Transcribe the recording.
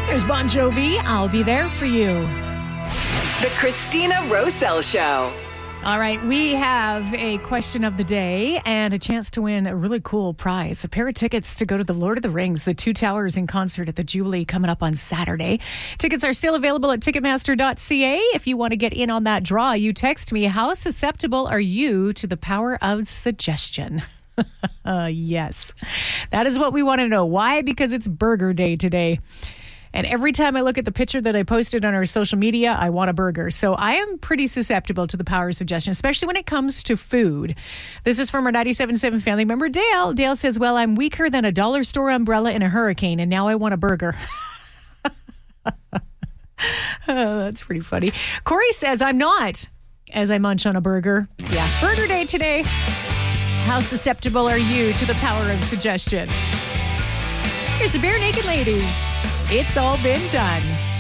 Here's Bon Jovi. I'll be there for you. The Christina Roselle Show. All right, we have a question of the day and a chance to win a really cool prize. A pair of tickets to go to the Lord of the Rings, the Two Towers in concert at the Jubilee coming up on Saturday. Tickets are still available at Ticketmaster.ca. If you want to get in on that draw, you text me, how susceptible are you to the power of suggestion? Yes, that is what we want to know. Why? Because it's Burger Day today. And every time I look at the picture that I posted on our social media, I want a burger. So I am pretty susceptible to the power of suggestion, especially when it comes to food. This is from our 97.7 family member, Dale. Dale says, well, I'm weaker than a dollar store umbrella in a hurricane, and now I want a burger. That's pretty funny. Corey says, I'm not, as I munch on a burger. Yeah, Burger Day today. How susceptible are you to the power of suggestion? Here's the Bare Naked Ladies. It's all been done.